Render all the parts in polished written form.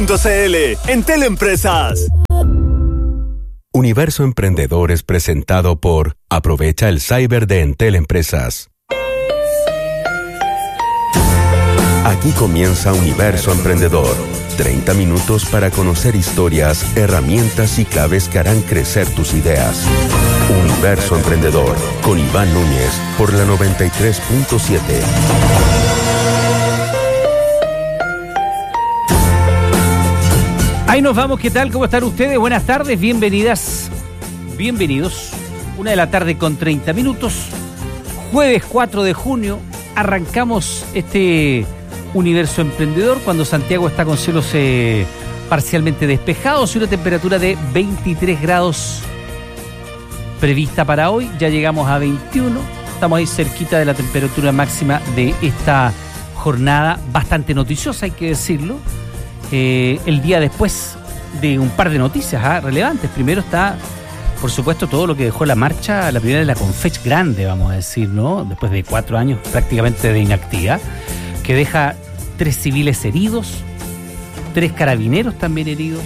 en Teleempresas. Universo Emprendedor es presentado por Aprovecha el Cyber de Entel Empresas. Aquí comienza Universo Emprendedor. 30 minutos para conocer historias, herramientas y claves que harán crecer tus ideas. Universo Emprendedor con Iván Núñez por la 93.7. Ahí nos vamos, ¿qué tal? ¿Cómo están ustedes? Buenas tardes, bienvenidas, bienvenidos. 1:30 con 30 minutos, jueves 4 de junio, arrancamos este Universo Emprendedor cuando Santiago está con cielos parcialmente despejados y una temperatura de 23 grados prevista para hoy. Ya llegamos a 21, estamos ahí cerquita de la temperatura máxima de esta jornada, bastante noticiosa, hay que decirlo. El día después de un par de noticias relevantes. Primero está, por supuesto, todo lo que dejó la marcha, la primera de la Confech grande, vamos a decir, ¿no? Después de 4 años prácticamente de inactividad, que deja 3 civiles heridos, 3 carabineros también heridos,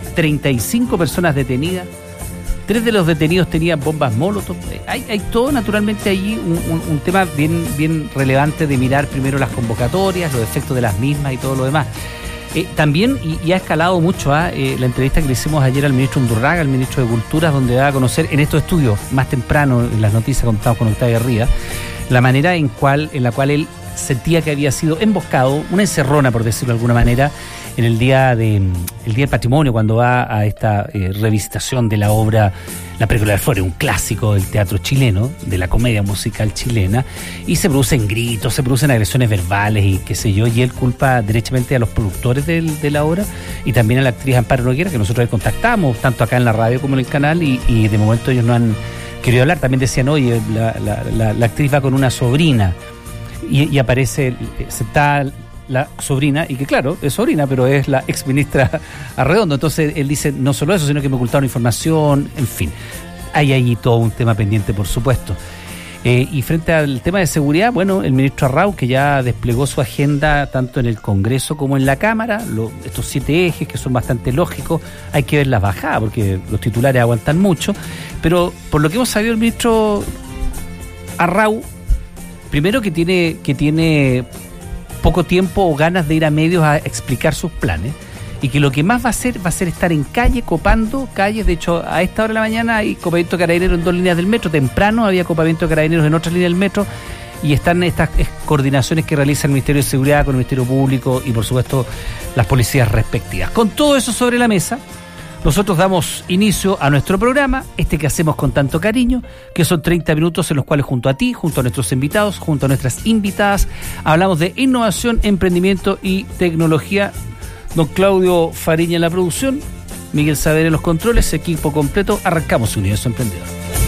35 personas detenidas. 3 de los detenidos tenían bombas Molotov. Hay todo naturalmente allí un tema bien relevante de mirar primero las convocatorias, los efectos de las mismas y todo lo demás. También, y ha escalado mucho la entrevista que le hicimos ayer al ministro Undurraga, al ministro de Cultura, donde da a conocer en estos estudios, más temprano en las noticias cuando estábamos con Octavio Arriba, la manera en la cual él sentía que había sido emboscado, una encerrona, por decirlo de alguna manera, en el día del Patrimonio, cuando va a esta revisitación de la obra La Película del Foro, un clásico del teatro chileno, de la comedia musical chilena, y se producen gritos, se producen agresiones verbales y qué sé yo, y él culpa derechamente a los productores de la obra y también a la actriz Amparo Noguera, que nosotros contactamos tanto acá en la radio como en el canal, y de momento ellos no han querido hablar. También decían, oye, la actriz va con una sobrina, y aparece, se está la sobrina, y que claro, es sobrina, pero es la ex ministra Arredondo. Entonces él dice, no solo eso, sino que me ocultaron información, en fin. Hay allí todo un tema pendiente, por supuesto. Y frente al tema de seguridad, bueno, el ministro Arrau, que ya desplegó su agenda tanto en el Congreso como en la Cámara, estos 7 ejes que son bastante lógicos, hay que verlas bajadas porque los titulares aguantan mucho, pero por lo que hemos sabido, el ministro Arrau, primero que tiene poco tiempo o ganas de ir a medios a explicar sus planes, y que lo que más va a hacer estar en calle, copando calles. De hecho, a esta hora de la mañana hay copamiento de carabineros en 2 líneas del metro, temprano había copamiento de carabineros en otras líneas del metro, y están estas coordinaciones que realiza el Ministerio de Seguridad con el Ministerio Público y, por supuesto, las policías respectivas. Con todo eso sobre la mesa, nosotros damos inicio a nuestro programa, que hacemos con tanto cariño, que son 30 minutos en los cuales junto a ti, junto a nuestros invitados, junto a nuestras invitadas, hablamos de innovación, emprendimiento y tecnología. Don Claudio Fariña en la producción, Miguel Saavedra en los controles, equipo completo, arrancamos Universo Emprendedor.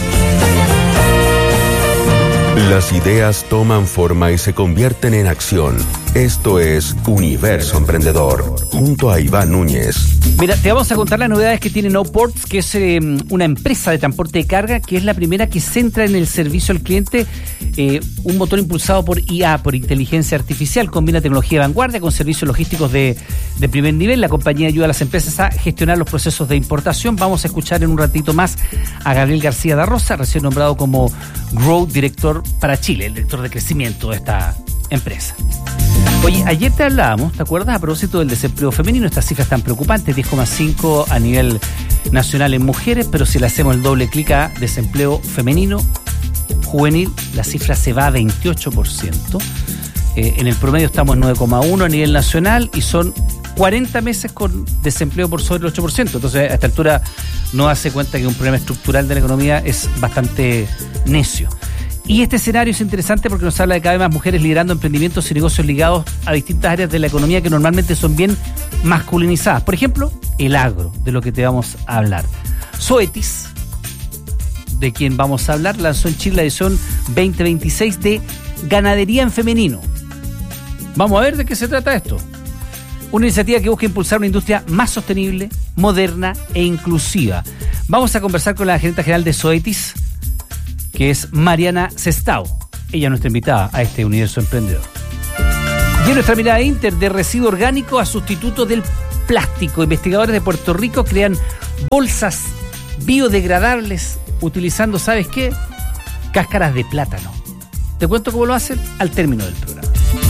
Las ideas toman forma y se convierten en acción. Esto es Universo Emprendedor, junto a Iván Núñez. Mira, te vamos a contar las novedades que tiene NoPorts, que es una empresa de transporte de carga, que es la primera que centra en el servicio al cliente, un motor impulsado por IA, por inteligencia artificial, combina tecnología de vanguardia con servicios logísticos de primer nivel. La compañía ayuda a las empresas a gestionar los procesos de importación. Vamos a escuchar en un ratito más a Gabriel García da Rosa, recién nombrado como Growth Director para Chile, el director de crecimiento de esta empresa. Oye, ayer te hablábamos, ¿te acuerdas? A propósito del desempleo femenino, estas cifras tan preocupantes, 10,5 a nivel nacional en mujeres, pero si le hacemos el doble clic a desempleo femenino, juvenil, la cifra se va a 28%. En el promedio estamos en 9,1 a nivel nacional y son 40 meses con desempleo por sobre el 8%. Entonces, a esta altura no hace cuenta que un problema estructural de la economía es bastante necio. Y este escenario es interesante porque nos habla de cada vez más mujeres liderando emprendimientos y negocios ligados a distintas áreas de la economía que normalmente son bien masculinizadas. Por ejemplo, el agro, de lo que te vamos a hablar. Zoetis, de quien vamos a hablar, lanzó en Chile la edición 2026 de Ganadería en Femenino. Vamos a ver de qué se trata esto. Una iniciativa que busca impulsar una industria más sostenible, moderna e inclusiva. Vamos a conversar con la gerente general de Zoetis, que es Mariana Sestao. Ella es nuestra invitada a este Universo Emprendedor. Y en nuestra mirada Inter, de residuo orgánico a sustituto del plástico. Investigadores de Puerto Rico crean bolsas biodegradables utilizando, ¿sabes qué? Cáscaras de plátano. Te cuento cómo lo hacen al término del programa.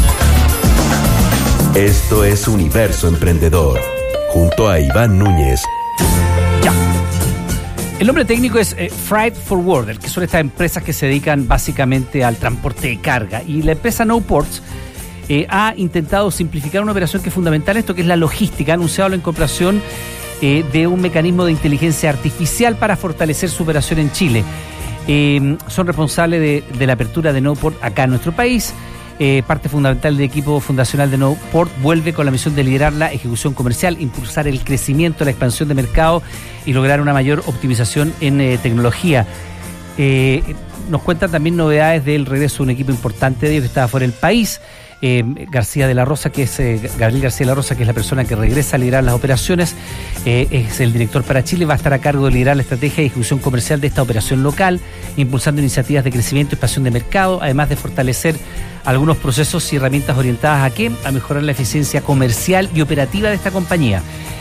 Esto es Universo Emprendedor, junto a Iván Núñez. Ya. El nombre técnico es Freight Forwarder, que son estas empresas que se dedican básicamente al transporte de carga. Y la empresa NoPorts ha intentado simplificar una operación que es fundamental, esto que es la logística. Ha anunciado la incorporación de un mecanismo de inteligencia artificial para fortalecer su operación en Chile. Son responsables de la apertura de NoPort acá en nuestro país. Parte fundamental del equipo fundacional de NoPort vuelve con la misión de liderar la ejecución comercial, impulsar el crecimiento, la expansión de mercado y lograr una mayor optimización en tecnología. Nos cuentan también novedades del regreso de un equipo importante de ellos que estaba fuera del país. Gabriel García de la Rosa, que es la persona que regresa a liderar las operaciones, es el director para Chile, va a estar a cargo de liderar la estrategia de ejecución comercial de esta operación local, impulsando iniciativas de crecimiento y expansión de mercado, además de fortalecer algunos procesos y herramientas orientadas a mejorar la eficiencia comercial y operativa de esta compañía.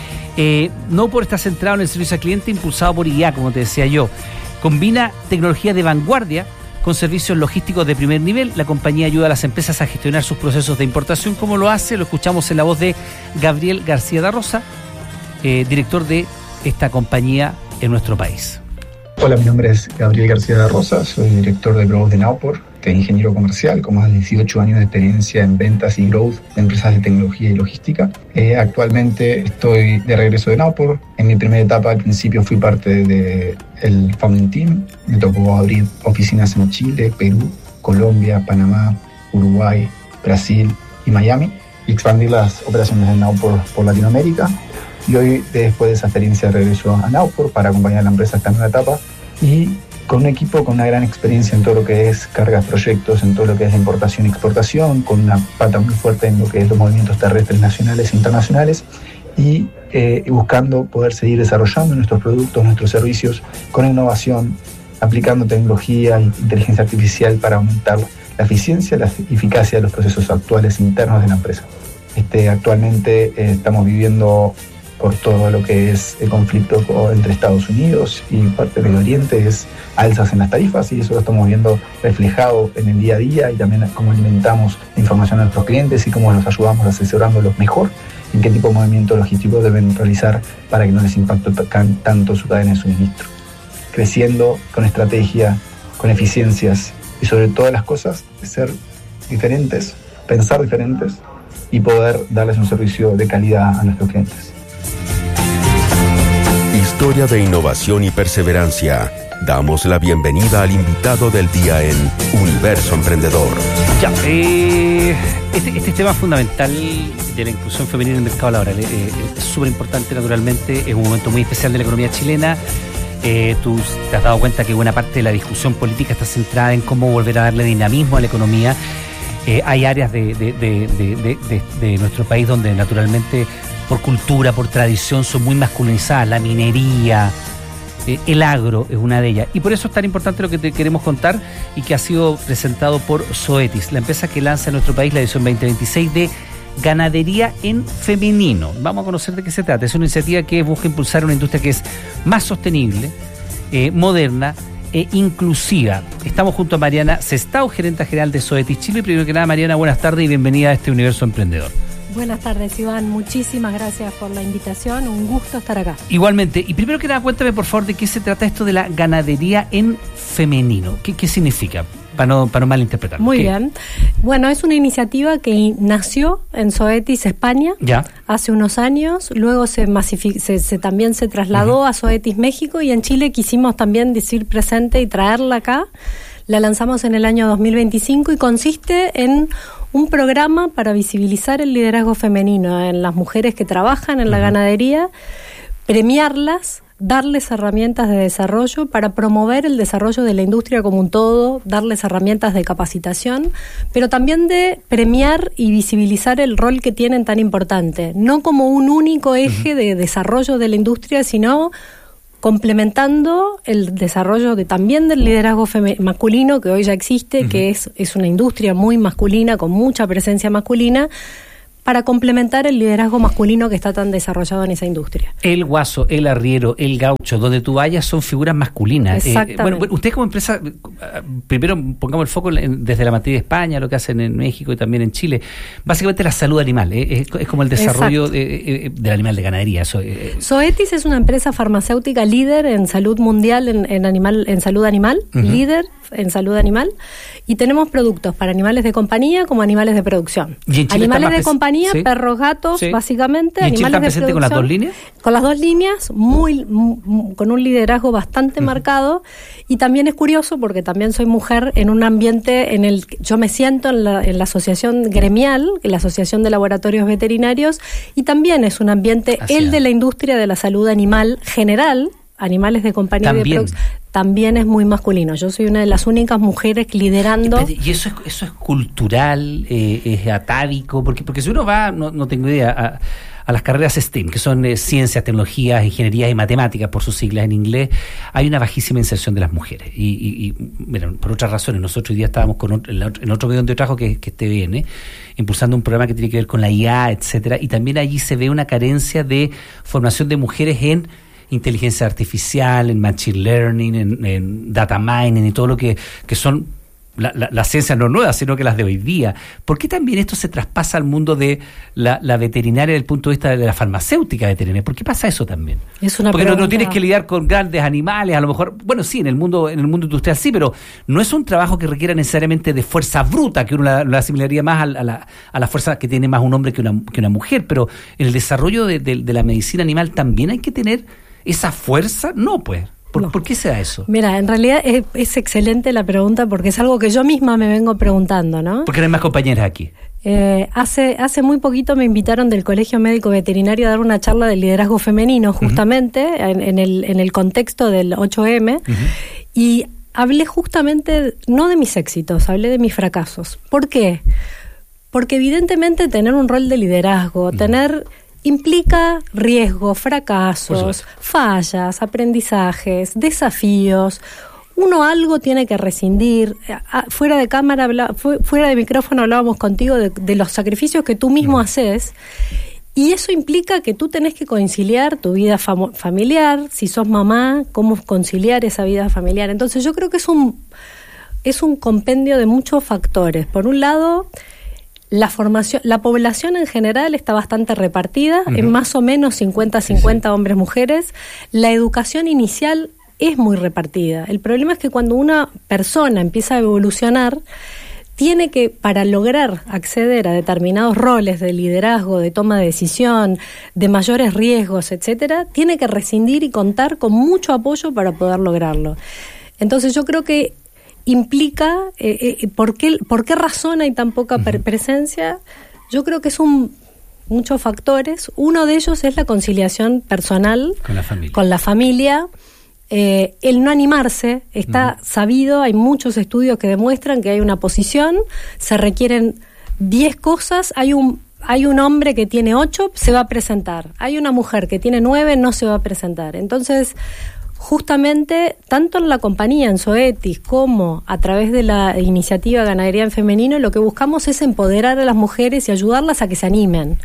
NoPort está centrado en el servicio al cliente, impulsado por IA, como te decía yo. Combina tecnología de vanguardia con servicios logísticos de primer nivel. La compañía ayuda a las empresas a gestionar sus procesos de importación. ¿Cómo lo hace? Lo escuchamos en la voz de Gabriel García de Rosa, director de esta compañía en nuestro país. Hola, mi nombre es Gabriel García de Rosa, soy director de Growth de NoPort, que es ingeniero comercial con más de 18 años de experiencia en ventas y growth de empresas de tecnología y logística. Actualmente estoy de regreso de NoPort. En mi primera etapa, al principio, fui parte del founding team. Me tocó abrir oficinas en Chile, Perú, Colombia, Panamá, Uruguay, Brasil y Miami, y expandir las operaciones de NoPort por Latinoamérica. Y hoy, después de esa experiencia, regreso a NoPort para acompañar a la empresa esta nueva etapa y con un equipo con una gran experiencia en todo lo que es cargas, proyectos, en todo lo que es la importación y exportación, con una pata muy fuerte en lo que es los movimientos terrestres nacionales e internacionales y buscando poder seguir desarrollando nuestros productos, nuestros servicios con innovación, aplicando tecnología e inteligencia artificial para aumentar la eficiencia y la eficacia de los procesos actuales internos de la empresa. Actualmente estamos viviendo por todo lo que es el conflicto entre Estados Unidos y parte del Medio Oriente, es alzas en las tarifas, y eso lo estamos viendo reflejado en el día a día, y también cómo alimentamos la información a nuestros clientes y cómo los ayudamos asesorándolos mejor en qué tipo de movimiento logístico deben realizar para que no les impacte tanto su cadena de suministro. Creciendo con estrategia, con eficiencias y sobre todas las cosas, ser diferentes, pensar diferentes y poder darles un servicio de calidad a nuestros clientes. Historia de innovación y perseverancia. Damos la bienvenida al invitado del día en Universo Emprendedor. Ya, este tema fundamental de la inclusión femenina en el mercado laboral es súper importante, naturalmente. Es un momento muy especial de la economía chilena. Tú te has dado cuenta que buena parte de la discusión política está centrada en cómo volver a darle dinamismo a la economía. Hay áreas de nuestro país donde naturalmente por cultura, por tradición son muy masculinizadas, la minería, el agro es una de ellas, y por eso es tan importante lo que te queremos contar y que ha sido presentado por Zoetis, la empresa que lanza en nuestro país la edición 2026 de Ganadería en Femenino. Vamos a conocer de qué se trata. Es una iniciativa que busca impulsar una industria que es más sostenible, moderna e inclusiva. Estamos junto a Mariana Sestao, gerente general de Zoetis Chile. Primero que nada, Mariana, buenas tardes y bienvenida a este Universo Emprendedor. Buenas tardes, Iván. Muchísimas gracias por la invitación. Un gusto estar acá. Igualmente. Y primero que nada, cuéntame, por favor, de qué se trata esto de la ganadería en femenino. ¿Qué significa? Para no malinterpretar. Muy bien. Bueno, es una iniciativa que nació en Zoetis, España, ya hace unos años. Luego también se trasladó a Zoetis, México, y en Chile quisimos también decir presente y traerla acá. La lanzamos en el año 2025 y consiste en un programa para visibilizar el liderazgo femenino en las mujeres que trabajan en la ganadería, premiarlas, darles herramientas de desarrollo para promover el desarrollo de la industria como un todo, darles herramientas de capacitación, pero también de premiar y visibilizar el rol que tienen tan importante, no como un único eje de desarrollo de la industria, sino complementando el desarrollo también del liderazgo masculino que hoy ya existe, que es una industria muy masculina, con mucha presencia masculina, para complementar el liderazgo masculino que está tan desarrollado en esa industria. El guaso, el arriero, el gaucho, donde tú vayas son figuras masculinas. Exactamente. Bueno, ustedes como empresa, primero pongamos el foco desde la materia de España, lo que hacen en México y también en Chile, básicamente la salud animal, es como el desarrollo del animal de ganadería. Zoetis es una empresa farmacéutica líder en salud mundial, en salud animal, líder en salud animal, y tenemos productos para animales de compañía como animales de producción. Animales de compañía, perros, gatos, básicamente. ¿Y en Chile están presentes con las dos líneas? Con las dos líneas, con un liderazgo bastante marcado, y también es curioso porque también soy mujer en un ambiente en el que yo me siento en la asociación gremial, en la Asociación de Laboratorios Veterinarios, y también es un ambiente, el de la industria de la salud animal general, animales de compañía y de producción, también es muy masculino. Yo soy una de las únicas mujeres liderando. ¿Y eso es cultural, es atávico? Porque si uno va, no tengo idea, a las carreras STEM, que son ciencias, tecnologías, ingenierías y matemáticas, por sus siglas en inglés, hay una bajísima inserción de las mujeres. Y mira, por otras razones, nosotros hoy día estábamos en otro medio donde trabajo, que es TVN, impulsando un programa que tiene que ver con la IA, etcétera, y también allí se ve una carencia de formación de mujeres en inteligencia artificial, en machine learning, en data mining y todo lo que son las ciencias no nuevas, sino que las de hoy día. ¿Por qué también esto se traspasa al mundo de la veterinaria desde el punto de vista de la farmacéutica veterinaria? ¿Por qué pasa eso también? Porque no tienes que lidiar con grandes animales, a lo mejor, bueno, sí, en el mundo industrial sí, pero no es un trabajo que requiera necesariamente de fuerza bruta, que uno la asimilaría más a la fuerza que tiene más un hombre que una mujer, pero en el desarrollo de la medicina animal también hay que tener esa fuerza. No, pues. ¿Por qué se da eso? Mira, en realidad es excelente la pregunta, porque es algo que yo misma me vengo preguntando, ¿no? Porque no hay más compañeras aquí. Hace muy poquito me invitaron del Colegio Médico Veterinario a dar una charla de liderazgo femenino, justamente, en el contexto del 8M, y hablé justamente, no de mis éxitos, hablé de mis fracasos. ¿Por qué? Porque evidentemente tener un rol de liderazgo, implica riesgos, fracasos, fallas, aprendizajes, desafíos. Uno algo tiene que rescindir. Fuera de cámara, fuera de micrófono hablábamos contigo de los sacrificios que tú mismo haces. Y eso implica que tú tenés que conciliar tu vida familiar. Si sos mamá, cómo conciliar esa vida familiar. Entonces yo creo que es un compendio de muchos factores. Por un lado, la población en general está bastante repartida, en más o menos 50-50 hombres-mujeres. La educación inicial es muy repartida. El problema es que cuando una persona empieza a evolucionar, tiene que, para lograr acceder a determinados roles de liderazgo, de toma de decisión, de mayores riesgos, etcétera, tiene que rescindir y contar con mucho apoyo para poder lograrlo. Entonces yo creo que implica, ¿por qué razón hay tan poca presencia? Yo creo que muchos factores. Uno de ellos es la conciliación personal con la familia. El no animarse, está sabido, hay muchos estudios que demuestran que hay una posición, se requieren 10 cosas, hay un hombre que tiene 8, se va a presentar. Hay una mujer que tiene 9, no se va a presentar. Entonces, justamente, tanto en la compañía, en Zoetis, como a través de la iniciativa Ganadería en Femenino, lo que buscamos es empoderar a las mujeres y ayudarlas a que se animen.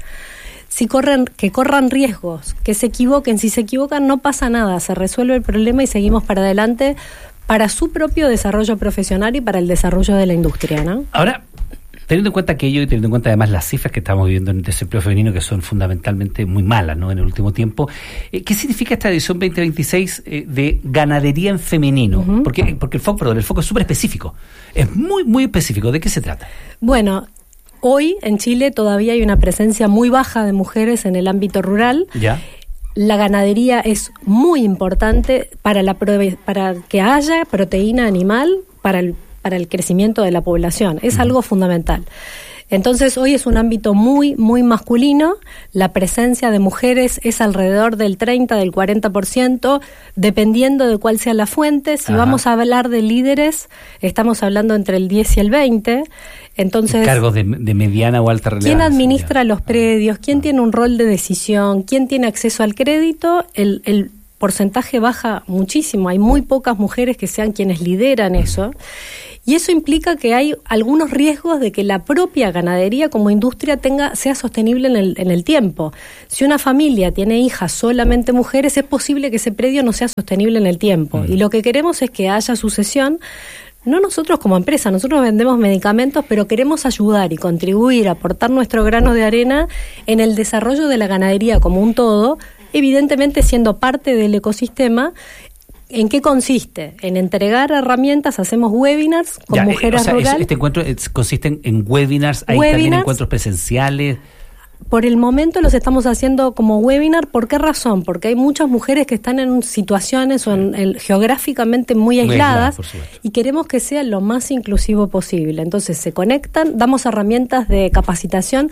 Que corran riesgos, que se equivoquen. Si se equivocan no pasa nada, se resuelve el problema y seguimos para adelante para su propio desarrollo profesional y para el desarrollo de la industria, ¿no? Ahora, teniendo en cuenta aquello y teniendo en cuenta además las cifras que estamos viviendo en el desempleo femenino, que son fundamentalmente muy malas, ¿no?, en el último tiempo, ¿qué significa esta edición 2026 de Ganadería en Femenino? Porque el foco es súper específico, es muy, muy específico. ¿De qué se trata? Bueno, hoy en Chile todavía hay una presencia muy baja de mujeres en el ámbito rural. Ya. La ganadería es muy importante para que haya proteína animal para el crecimiento de la población. Es algo fundamental. Entonces hoy es un ámbito muy, muy masculino. La presencia de mujeres es alrededor del 30, del 40%, dependiendo de cuál sea la fuente. Si vamos a hablar de líderes, estamos hablando entre el 10 y el 20%. Entonces, cargos de mediana o alta relevancia. ¿Quién administra los predios? ¿Quién tiene un rol de decisión? ¿Quién tiene acceso al crédito? porcentaje baja muchísimo, hay muy pocas mujeres que sean quienes lideran eso, y eso implica que hay algunos riesgos de que la propia ganadería como industria sea sostenible en el tiempo. Si una familia tiene hijas solamente mujeres, es posible que ese predio no sea sostenible en el tiempo, y lo que queremos es que haya sucesión. No nosotros como empresa, nosotros vendemos medicamentos, pero queremos ayudar y contribuir, aportar nuestro grano de arena en el desarrollo de la ganadería como un todo, evidentemente siendo parte del ecosistema. ¿En qué consiste? En entregar herramientas, hacemos webinars con mujeres rurales. Este encuentro consiste en webinars, hay también encuentros presenciales. Por el momento los estamos haciendo como webinar. ¿Por qué razón? Porque hay muchas mujeres que están en situaciones geográficamente muy aisladas y queremos que sea lo más inclusivo posible. Entonces se conectan, damos herramientas de capacitación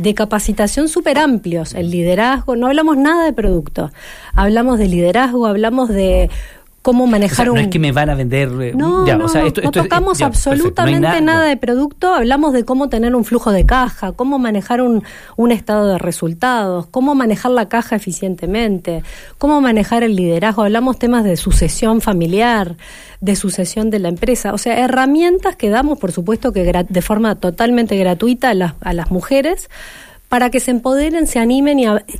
súper amplios. El liderazgo, no hablamos nada de producto, hablamos de liderazgo, hablamos de cómo manejar no es que me van a vender... No tocamos absolutamente nada de producto, hablamos de cómo tener un flujo de caja, cómo manejar un estado de resultados, cómo manejar la caja eficientemente, cómo manejar el liderazgo, hablamos temas de sucesión familiar, de sucesión de la empresa, o sea, herramientas que damos, por supuesto que de forma totalmente gratuita a las mujeres, para que se empoderen, se animen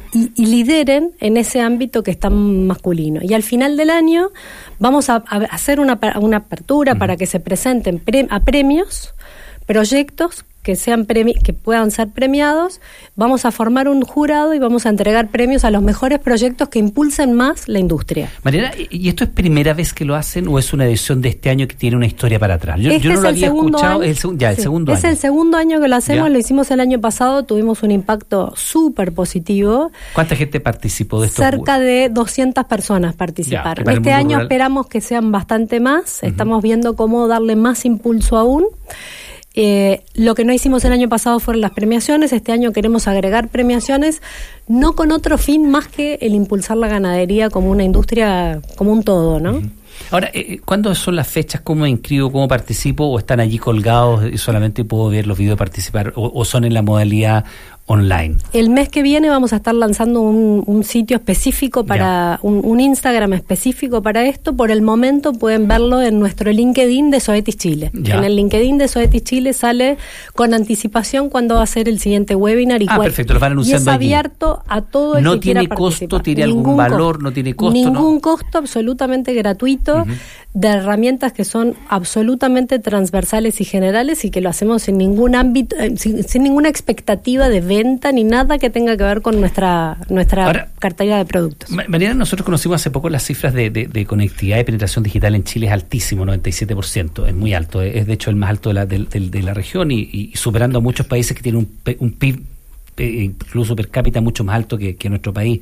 y lideren en ese ámbito que es tan masculino. Y al final del año vamos a hacer una apertura para que se presenten a premios, proyectos que puedan ser premiados. Vamos a formar un jurado y vamos a entregar premios a los mejores proyectos que impulsen más la industria. Mariana, ¿y esto es primera vez que lo hacen o es una edición de este año que tiene una historia para atrás? Yo no lo había escuchado. El segundo año. Es el segundo año que lo hacemos, lo hicimos el año pasado, tuvimos un impacto súper positivo. ¿Cuánta gente participó de esto? Cerca de 200 personas participaron. Este año esperamos que sean bastante más, estamos viendo cómo darle más impulso aún. Lo que no hicimos el año pasado fueron las premiaciones. Este año queremos agregar premiaciones, no con otro fin más que el impulsar la ganadería como una industria, como un todo, ¿no? Ahora, ¿cuándo son las fechas? ¿Cómo me inscribo? ¿Cómo participo? ¿O están allí colgados y solamente puedo ver los videos participar? ¿O son en la modalidad online? El mes que viene vamos a estar lanzando un sitio específico para un Instagram específico para esto. Por el momento pueden verlo en nuestro LinkedIn de Zoetis Chile. En el LinkedIn de Zoetis Chile sale con anticipación cuándo va a ser el siguiente webinar y perfecto, lo van anunciando. Y es abierto a todo el que quiera participar. ¿No tiene costo? ¿Tiene algún valor? ¿No tiene costo? Ningún costo, absolutamente gratuito, de herramientas que son absolutamente transversales y generales y que lo hacemos sin ningún ámbito, sin ninguna expectativa de venta ni nada que tenga que ver con nuestra ahora, cartera de productos. Mariana, nosotros conocimos hace poco las cifras de conectividad y penetración digital en Chile. Es altísimo, 97%, es muy alto, es de hecho el más alto de la región y superando a muchos países que tienen un PIB incluso per cápita mucho más alto que nuestro país,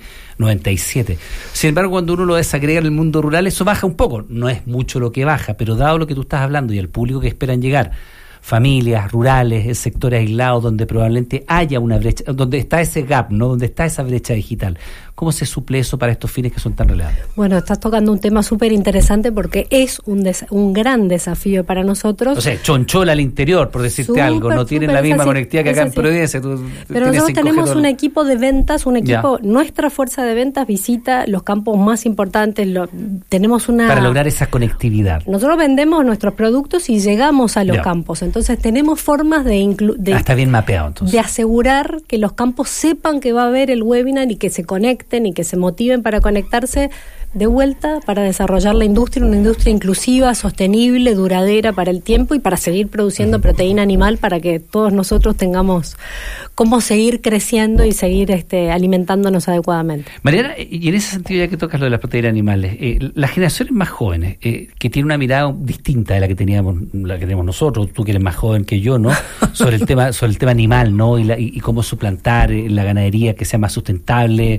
97. Sin embargo, cuando uno lo desagrega en el mundo rural, eso baja un poco. No es mucho lo que baja, pero dado lo que tú estás hablando y el público que esperan llegar, familias rurales, en sectores aislados donde probablemente haya una brecha, donde está ese gap, ¿no? Donde está esa brecha digital. ¿Cómo se suple eso para estos fines que son tan relevantes? Bueno, estás tocando un tema súper interesante porque es un gran desafío para nosotros. O sea, Chonchola al interior, por decirte algo, no tienen la misma conectividad que acá en Providencia. Pero nosotros tenemos un equipo de ventas, nuestra fuerza de ventas visita los campos más importantes, tenemos para lograr esa conectividad. Nosotros vendemos nuestros productos y llegamos a los campos, entonces tenemos formas está bien mapeado, entonces, de asegurar que los campos sepan que va a haber el webinar y que se conecten y que se motiven para conectarse de vuelta para desarrollar la industria, una industria inclusiva, sostenible, duradera para el tiempo y para seguir produciendo proteína animal para que todos nosotros tengamos cómo seguir creciendo y seguir alimentándonos adecuadamente. Mariana, y en ese sentido, ya que tocas lo de las proteínas animales, las generaciones más jóvenes, que tienen una mirada distinta de la que tenemos nosotros, tú que eres más joven que yo, ¿no? sobre el tema animal, ¿no? Y cómo suplantar la ganadería que sea más sustentable.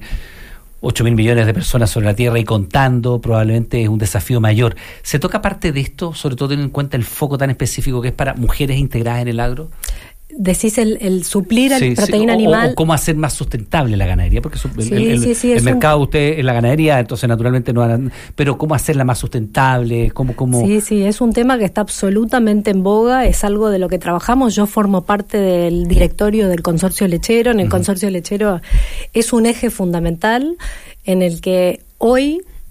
8.000 millones de personas sobre la Tierra y contando, probablemente es un desafío mayor. ¿Se toca parte de esto, sobre todo teniendo en cuenta el foco tan específico que es para mujeres integradas en el agro? Decís el suplir a la proteína animal. O cómo hacer más sustentable la ganadería, porque el mercado usted es la ganadería, entonces naturalmente no harán, pero cómo hacerla más sustentable, cómo. Sí, es un tema que está absolutamente en boga, es algo de lo que trabajamos. Yo formo parte del directorio del consorcio lechero. En el consorcio lechero es un eje fundamental en el que hoy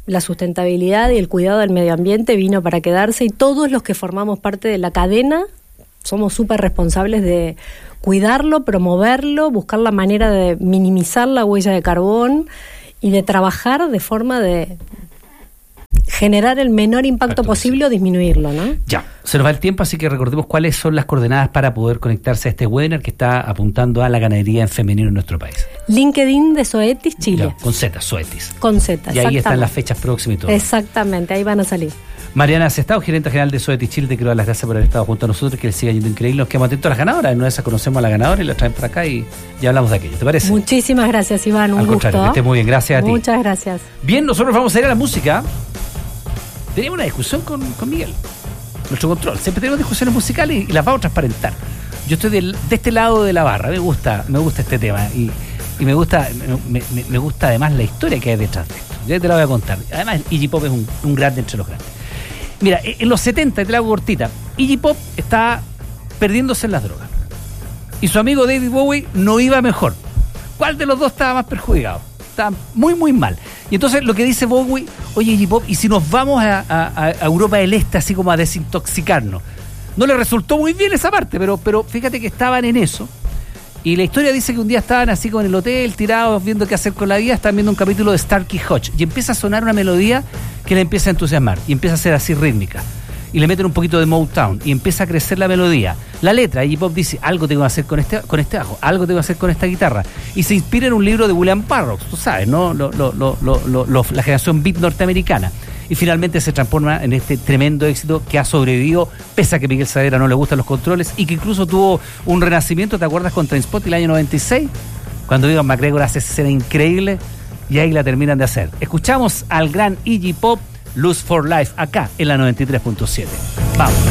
la sustentabilidad y el cuidado del medio ambiente vino para quedarse, y todos los que formamos parte de la cadena somos súper responsables de cuidarlo, promoverlo, buscar la manera de minimizar la huella de carbón y de trabajar de forma de generar el menor impacto posible o disminuirlo, ¿no? Ya, se nos va el tiempo, así que recordemos cuáles son las coordenadas para poder conectarse a este webinar que está apuntando a la ganadería en femenino en nuestro país. LinkedIn de Zoetis Chile. Ya, con Z, Zoetis. Con Z, y ahí están las fechas próximas y todo. Exactamente, ahí van a salir. Mariana Sestao, gerente general de Zoetis Chile, te quiero dar las gracias por haber estado junto a nosotros, que les siga yendo increíble. Nos quedamos atentos a las ganadoras, en una de esas conocemos a la ganadora y la traen para acá y ya hablamos de aquello, ¿te parece? Muchísimas gracias, Iván, un gusto. Al contrario, que estés muy bien, gracias a ti. Muchas gracias. Bien, nosotros vamos a ir a la música. Teníamos una discusión con Miguel, nuestro control. Siempre tenemos discusiones musicales y las vamos a transparentar. Yo estoy de este lado de la barra, me gusta este tema y me gusta además la historia que hay detrás de esto. Ya te la voy a contar. Además, Iggy Pop es un grande entre los grandes. Mira, en los 70, te la hago cortita, Iggy Pop estaba perdiéndose en las drogas y su amigo David Bowie no iba mejor. ¿Cuál de los dos estaba más perjudicado? Estaba muy, muy mal. Y entonces lo que dice Bowie, oye, Iggy Pop, ¿y si nos vamos a Europa del Este así como a desintoxicarnos? No le resultó muy bien esa parte, pero fíjate que estaban en eso. Y la historia dice que un día estaban así como en el hotel, tirados, viendo qué hacer con la vida, estaban viendo un capítulo de Starkey Hodge, y empieza a sonar una melodía que le empieza a entusiasmar, y empieza a ser así rítmica. Y le meten un poquito de Motown, y empieza a crecer la melodía. La letra, Iggy Pop dice, algo tengo que hacer con este bajo, algo tengo que hacer con esta guitarra. Y se inspira en un libro de William Burroughs, tú sabes, ¿no? La generación beat norteamericana. Y finalmente se transforma en este tremendo éxito que ha sobrevivido, pese a que Miguel Saavedra no le gustan los controles, y que incluso tuvo un renacimiento, ¿te acuerdas? Con Trainspotting el año 96, cuando Ewan McGregor hace esa escena increíble, y ahí la terminan de hacer. Escuchamos al gran Iggy Pop, Lose for Life, acá en la 93.7. Vamos.